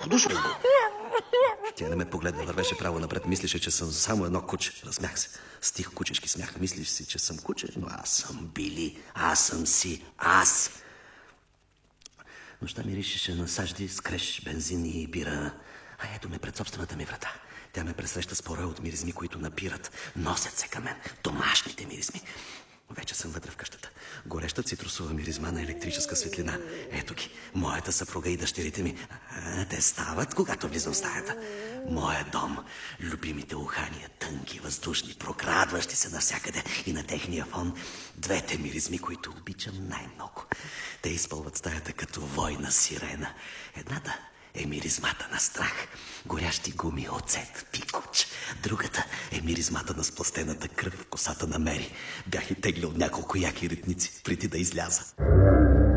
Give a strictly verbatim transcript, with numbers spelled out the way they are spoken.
подушка. Тя не ме погледна, вървеше право напред. Мислеше, че съм само едно куче. Разсмях се. С тих кучешки смях. Мислиш си, че съм куче, но аз съм Били. Аз съм си. Аз. Нощта миришеше на сажди, скреш, бензин и бира. А ето ме пред собствената ми врата. Тя ме пресреща с порой от миризми, които напират. Носят се към мен. Домашните миризми. Вече съм вътре в къщата. Гореща цитрусова миризма на електрическа светлина. Ето ги, моята съпруга и дъщерите ми. А, те стават, когато влизам в стаята. Моя дом, любимите ухания, тънки, въздушни, прокрадващи се навсякъде и на техния фон двете миризми, които обичам най-много. Те изпълват стаята като война сирена. Едната е миризмата на страх. Горящи гуми, оцет, пикоч. Другата е миризмата на сплъстената кръв в косата на Мери. Бях и теглил няколко яки ритници преди да изляза.